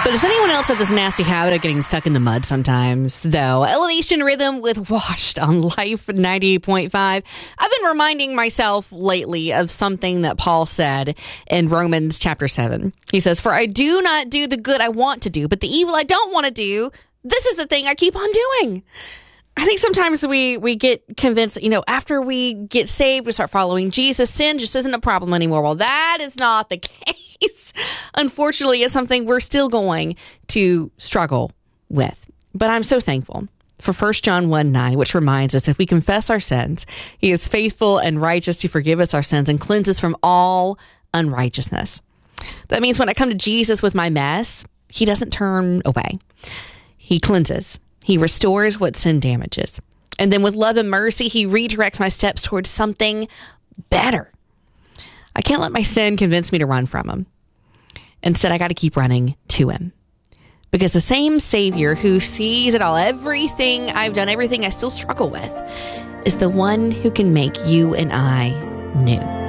But does anyone else have this nasty habit of getting stuck in the mud sometimes, though? Elevation Rhythm with Washed on Life 98.5. I've been reminding myself lately of something that Paul said in Romans chapter 7. He says, "For I do not do the good I want to do, but the evil I don't want to do, this is the thing I keep on doing." I think sometimes we get convinced, after we get saved, we start following Jesus, sin just isn't a problem anymore. Well, that is not the case. Unfortunately, it's something we're still going to struggle with. But I'm so thankful for 1 John 1:9, which reminds us if we confess our sins, he is faithful and righteous to forgive us our sins and cleanse us from all unrighteousness. That means when I come to Jesus with my mess, he doesn't turn away. He cleanses. He restores what sin damages. And then with love and mercy, he redirects my steps towards something better. I can't let my sin convince me to run from him. Instead, I got to keep running to him. Because the same Savior who sees it all, everything I've done, everything I still struggle with, is the one who can make you and I new.